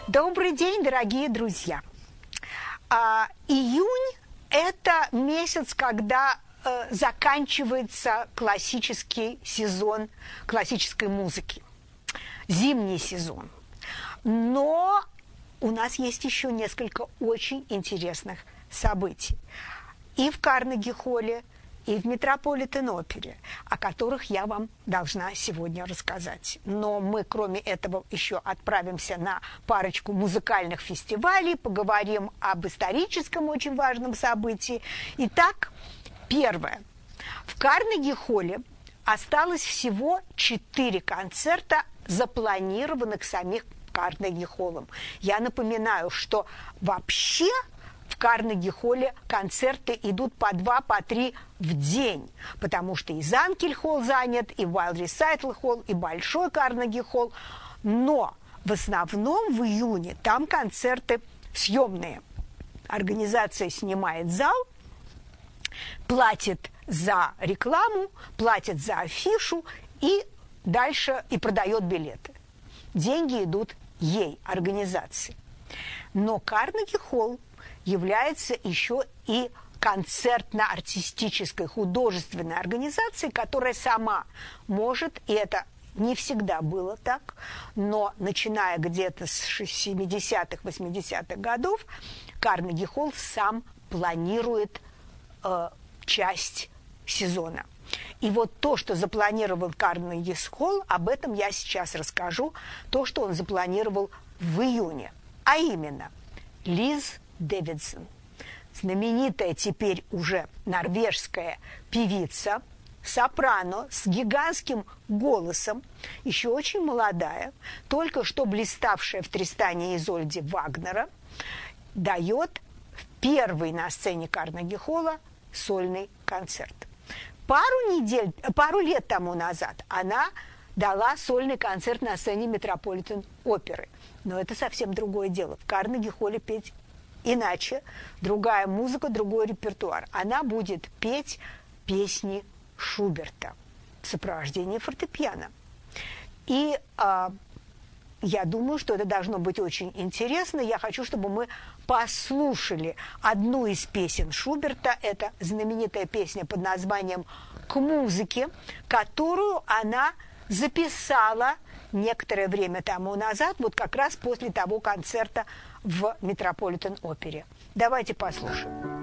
Добрый день, дорогие друзья. Июнь – это месяц, когда заканчивается классический сезон классической музыки, зимний сезон. Но у нас есть еще несколько очень интересных событий и в Карнеги-холле, и в Метрополитен-опере, о которых я вам должна сегодня рассказать. Но мы, кроме этого, еще отправимся на парочку музыкальных фестивалей, поговорим об историческом очень важном событии. Итак, первое. В Карнеги-холле осталось всего 4 концерта, запланированных самих Карнеги-холлом. Я напоминаю, что вообще в Карнеги-холле концерты идут по 2, по 3 в день, потому что и Занкель-холл занят, и Wild Recital-холл, и Большой Карнеги-холл. Но в основном в июне там концерты съемные. Организация снимает зал, платит за рекламу, платит за афишу и дальше и продает билеты. Деньги идут ей, организации. Но Карнеги-холл является еще и концертно-артистической художественной организацией, которая сама может, и это не всегда было так, но начиная где-то с 70-х, 80-х годов, Карнеги-холл сам планирует часть сезона. И вот то, что запланировал Карнеги-холл, об этом я сейчас расскажу, то, что он запланировал в июне. А именно, Лиз Дэвидсон, знаменитая теперь уже норвежская певица, сопрано с гигантским голосом, еще очень молодая, только что блиставшая в «Тристане и Изольде» Вагнера, дает первый на сцене Карнеги-холла сольный концерт. Пару лет тому назад она дала сольный концерт на сцене Метрополитен-оперы. Но это совсем другое дело. В Карнеги-холле петь иначе, другая музыка, другой репертуар. Она будет петь песни Шуберта в сопровождении фортепиано. И я думаю, что это должно быть очень интересно. Я хочу, чтобы мы послушали одну из песен Шуберта. Это знаменитая песня под названием «К музыке», которую она записала некоторое время тому назад, вот как раз после того концерта в Метрополитен-опере. Давайте послушаем.